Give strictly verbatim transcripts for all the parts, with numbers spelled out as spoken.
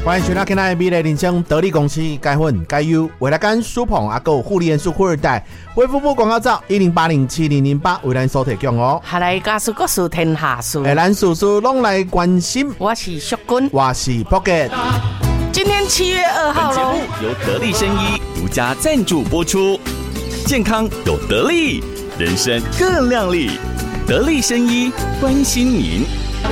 欢迎收听今天的美丽人生得力公司改混改优未来干苏鹏阿狗护理元素富二代卫福部广告照一零八零七零零八为咱所提供哦。 下来家事国事天下事， 哎，咱事事拢来关心。 我是淑君， 我是 Pocket。 今天七月二号喽。 本节目由得力生医独家赞助播出，健康有得力，人生更亮丽。得力生医关心您。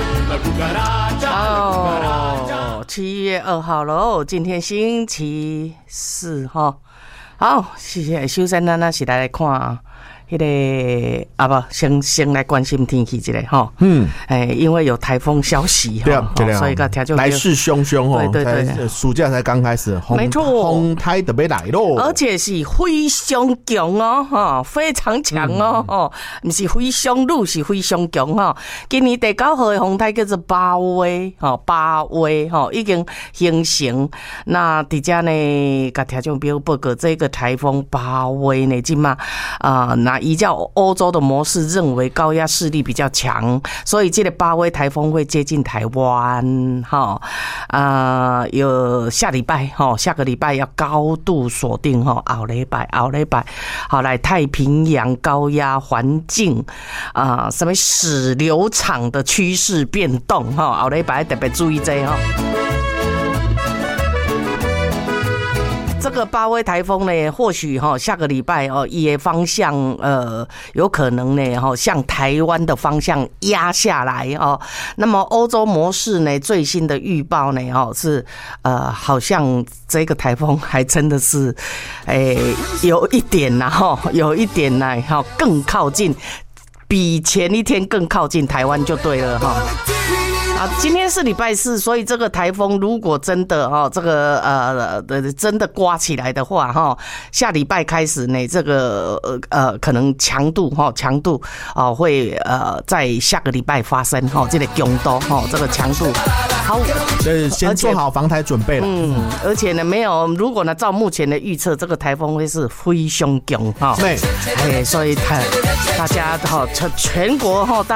哦，七月二号喽，今天星期四哈。好，谢谢。首先，咱那是来看迄、那个啊不，先先来关心天气一下哈。嗯，哎，因为有台风消息哈，所以个听就来势汹汹哦。 对对对， 暑假才刚开始， 没错， 风台特别来喽， 而且是非常强哦，哈，非常强哦，哦、嗯，不是非常弱，是非常强哈。今年第九号的风台叫做巴威，哈，巴威哈已经形成。那伫遮呢，甲听众朋友报告，这个台风巴威呢，今嘛啊那。依照欧洲的模式，认为高压势力比较强，所以这个巴威台风会接近台湾，哈啊、呃，有下礼拜哈，下个礼拜要高度锁定哈，后礼拜后礼拜，好来太平洋高压环境啊、呃，什么使流场的趋势变动哈，后礼拜特别注意这哈。这个巴威台风呢，或许哈下个礼拜哦，也方向呃有可能呢哈向台湾的方向压下来哦。那么欧洲模式呢最新的预报呢哈是呃好像这个台风还真的是诶有一点呐哈有一点呢哈更靠近，比前一天更靠近台湾就对了哈。啊，今天是礼拜四，所以这个台风如果真的哈、哦，这个呃呃真的刮起来的话哈、哦，下礼拜开始呢，这个呃可能强度哈强度哦会呃在下个礼拜发生哈、哦，这个强度哈这个强度好， 所以先做好防台准备了。 嗯，而且呢没有，如果呢照目前的预测，这个台风会是非常强哈。 对， 哎，所以大大家哈全全国哈大。